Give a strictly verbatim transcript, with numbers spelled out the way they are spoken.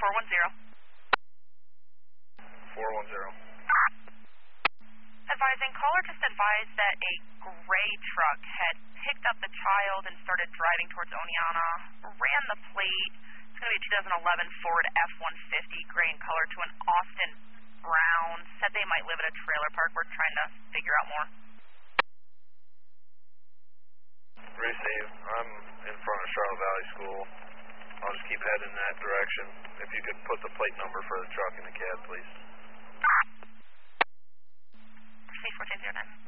four one zero. four one zero. Advising, caller just advised that a gray truck had picked up the child and started driving towards Oneonta, ran the plate. It's going to be a two thousand eleven Ford F one fifty, gray in color, to an Austin Brown. Said they might live at a trailer park. We're trying to figure out more. Receive. I'm in front of Charlotte Valley School. I'll just keep heading in that direction. If you could put the plate number for the truck in the cab, please. Proceed fourteen zero nine.